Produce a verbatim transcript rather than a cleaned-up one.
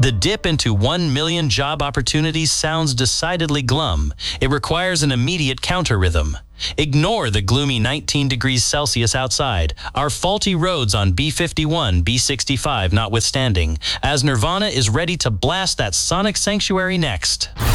The dip into one million job opportunities sounds decidedly glum. It requires an immediate counter-rhythm. Ignore the gloomy nineteen degrees Celsius outside, our faulty roads on B fifty-one, B sixty-five notwithstanding, as Nirvana is ready to blast that sonic sanctuary next.